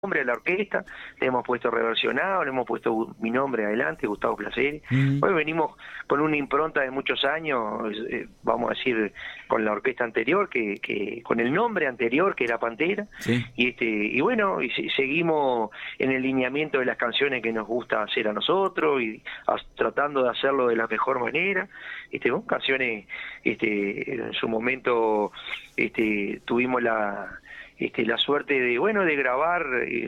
nombre a la orquesta, le hemos puesto reversionado, le hemos puesto mi nombre adelante, Gustavo Placeri. Hoy venimos con una impronta de muchos años, vamos a decir, con la orquesta anterior, que con el nombre anterior, que era Pantera, sí. y bueno, seguimos en el lineamiento de las canciones que nos gusta hacer a nosotros, y tratando de hacerlo de la mejor manera. Bueno, canciones, en su momento, tuvimos la suerte de grabar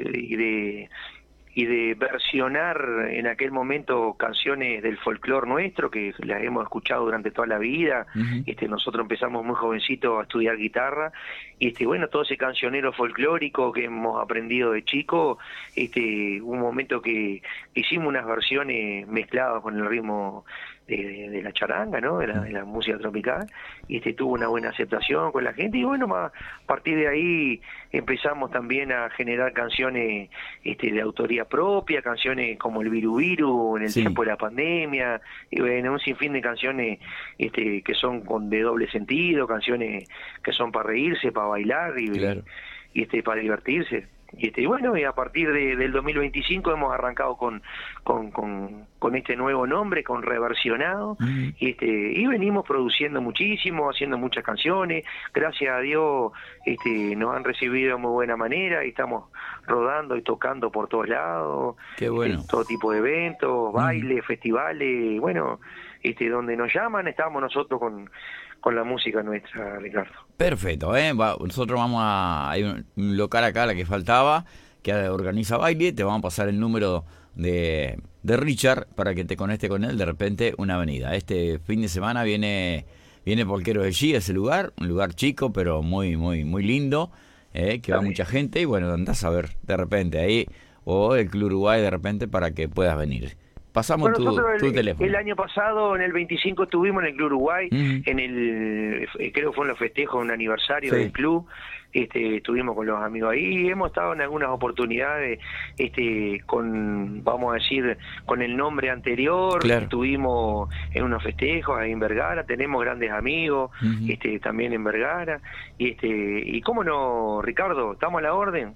y de versionar en aquel momento canciones del folclore nuestro, que las hemos escuchado durante toda la vida. Nosotros empezamos muy jovencitos a estudiar guitarra, bueno, todo ese cancionero folclórico que hemos aprendido de chico, un momento que hicimos unas versiones mezcladas con el ritmo de la charanga, ¿no? De la música tropical, tuvo una buena aceptación con la gente, y bueno, a partir de ahí empezamos también a generar canciones de autoría propia, canciones como el Viru Viru en el tiempo de la pandemia, y bueno, un sinfín de canciones que son de doble sentido, canciones que son para reírse, para bailar y para divertirse. Bueno, y a partir del 2025 hemos arrancado con este nuevo nombre, con Reversionado, y venimos produciendo muchísimo, haciendo muchas canciones. Gracias a Dios nos han recibido de muy buena manera, y estamos rodando y tocando por todos lados. Qué bueno. Todo tipo de eventos, bailes, festivales, bueno, donde nos llaman estamos nosotros con la música nuestra, Ricardo. Perfecto, nosotros vamos hay un local acá, la que faltaba, que organiza baile. Te vamos a pasar el número de Richard para que te conecte con él. De repente, una avenida. Este fin de semana viene Polquero de G, ese lugar, un lugar chico, pero muy, muy, muy lindo, que va mucha gente, y bueno, andás a ver de repente ahí, o el Club Uruguay de repente, para que puedas venir. Pasamos tu teléfono. El año pasado, en el 25, estuvimos en el Club Uruguay, creo que fue en los festejos de un aniversario del club. Estuvimos con los amigos ahí, hemos estado en algunas oportunidades vamos a decir, con el nombre anterior. Claro. Estuvimos en unos festejos ahí en Vergara, tenemos grandes amigos también en Vergara, y cómo no, Ricardo, estamos a la orden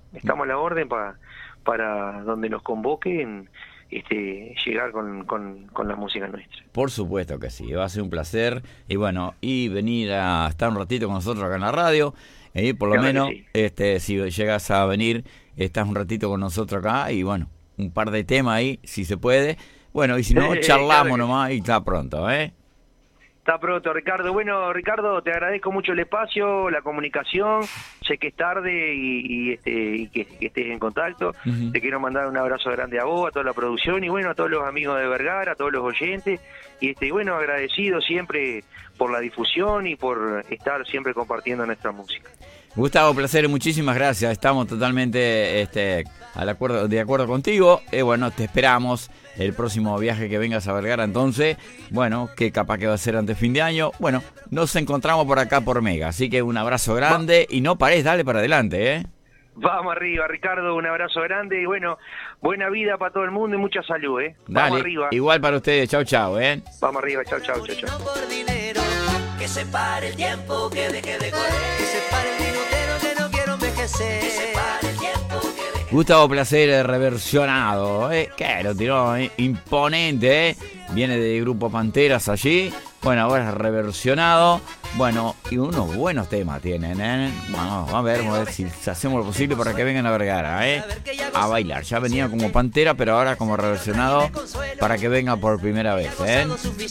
para donde nos convoquen, llegar con la música nuestra. Por supuesto que sí, va a ser un placer, y bueno, y venir a estar un ratito con nosotros acá en la radio, por lo menos, si llegas a venir, estás un ratito con nosotros acá, y bueno, un par de temas ahí, si se puede, bueno, y si no, charlamos nomás, y está pronto, Está pronto, Ricardo. Bueno, Ricardo, te agradezco mucho el espacio, la comunicación. Sé que es tarde y que estés en contacto. Te quiero mandar un abrazo grande a vos, a toda la producción, y bueno, a todos los amigos de Vergara, a todos los oyentes. Y bueno, agradecido siempre por la difusión y por estar siempre compartiendo nuestra música. Gustavo, placer, muchísimas gracias. Estamos totalmente de acuerdo contigo. Bueno, te esperamos el próximo viaje que vengas a Vergara. Entonces, bueno, que capaz que va a ser antes fin de año. Bueno, nos encontramos por acá por Mega. Así que un abrazo grande y no pares, dale para adelante, Vamos arriba, Ricardo, un abrazo grande y bueno, buena vida para todo el mundo y mucha salud, Vamos dale, arriba. Igual para ustedes, chau, Vamos arriba, chau. Por dinero, que se pare el tiempo, que deje de correr. Que se pare el minutero, que no quiero envejecer. Que se pare el tiempo, que deje de... Gustavo Placeri, reversionado, que lo tiró, imponente, viene de Grupo Panteras allí, bueno, ahora es reversionado, bueno, y unos buenos temas tienen, Bueno, vamos a ver si hacemos lo posible para que vengan a Vergara, a bailar. Ya venía como Pantera, pero ahora como reversionado, para que venga por primera vez,